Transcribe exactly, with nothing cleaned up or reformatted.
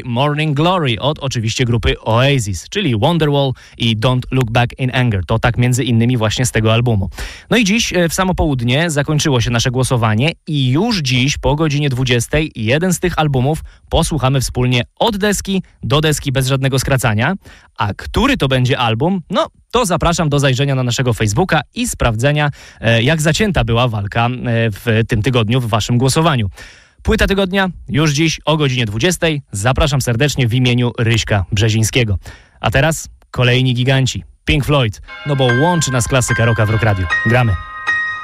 Morning Glory od oczywiście grupy Oasis, czyli Wonderwall i Don't Look Back in Anger. To tak między innymi właśnie z tego albumu. No i dziś w samo południe zakończyło się nasze głosowanie i już dziś po godzinie dwudziestej jeden z tych albumów posłuchamy wspólnie od deski do deski bez żadnego skracania. A który to będzie album? No to zapraszam do zajrzenia na naszego Facebooka i sprawdzenia, jak zacięta była walka w tym tygodniu w waszym głosowaniu. Płyta tygodnia już dziś o godzinie dwudziestej. Zapraszam serdecznie w imieniu Ryśka Brzezińskiego. A teraz kolejni giganci. Pink Floyd, no bo łączy nas klasyka rocka w Rock Radio. Gramy.